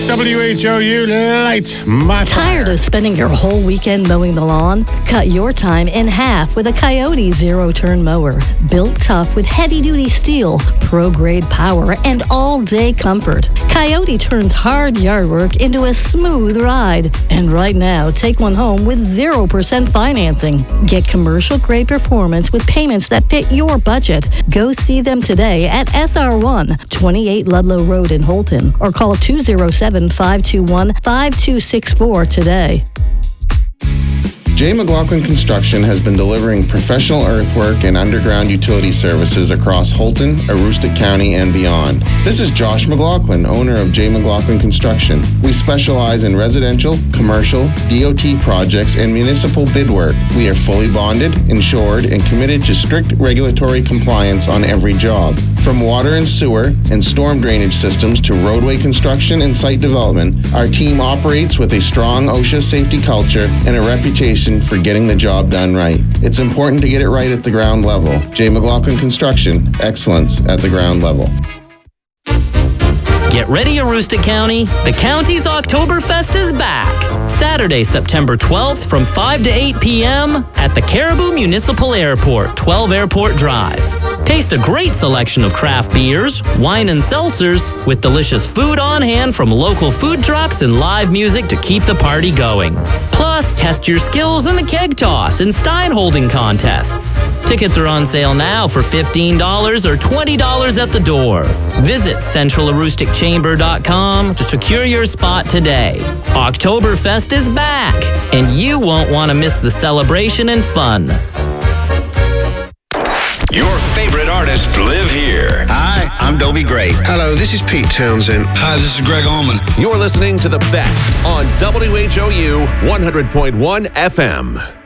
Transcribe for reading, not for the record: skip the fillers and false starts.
WHOU Light My Fire. Tired of spending your whole weekend mowing the lawn? Cut your time in half with a Coyote zero-turn mower. Built tough with heavy-duty steel, pro-grade power, and all-day comfort. Coyote turns hard yard work into a smooth ride. And right now, take one home with 0% financing. Get commercial-grade performance with payments that fit your budget. Go see them today at SR1, 28 Ludlow Road in Holton, or call 207-521-5264 today. J. McLaughlin Construction has been delivering professional earthwork and underground utility services across Holton, Aroostook County, and beyond. This is Josh McLaughlin, owner of J. McLaughlin Construction. We specialize in residential, commercial, DOT projects, and municipal bid work. We are fully bonded, insured, and committed to strict regulatory compliance on every job. From water and sewer and storm drainage systems to roadway construction and site development, our team operates with a strong OSHA safety culture and a reputation for getting the job done right. It's important to get it right at the ground level. J. McLaughlin Construction, excellence at the ground level. Get ready, Aroostook County. The county's Oktoberfest is back. Saturday, September 12th from 5 to 8 p.m. at the Caribou Municipal Airport, 12 Airport Drive. Taste a great selection of craft beers, wine and seltzers, with delicious food on hand from local food trucks and live music to keep the party going. Plus, test your skills in the keg toss and stein holding contests. Tickets are on sale now for $15 or $20 at the door. Visit centralaroosticchamber.com to secure your spot today. Oktoberfest is back, and you won't want to miss the celebration and fun. Your favorite artists live here. Hi, I'm Dobie Gray. Hello, this is Pete Townsend. Hi, this is Greg Allman. You're listening to The Best on WHOU 100.1 FM.